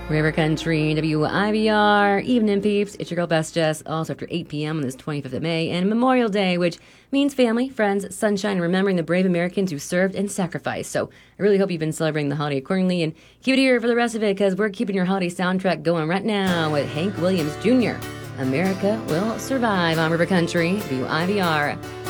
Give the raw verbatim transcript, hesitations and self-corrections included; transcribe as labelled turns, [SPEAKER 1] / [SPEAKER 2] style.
[SPEAKER 1] River Country, W I V R, evening peeps. It's your girl Best Jess. Also after eight p.m. on this twenty-fifth of May and Memorial Day, which means family, friends, sunshine, and remembering the brave Americans who served and sacrificed. So I really hope you've been celebrating the holiday accordingly, and keep it here for the rest of it because we're keeping your holiday soundtrack going right now with Hank Williams Junior America Will Survive on River Country, W I V R.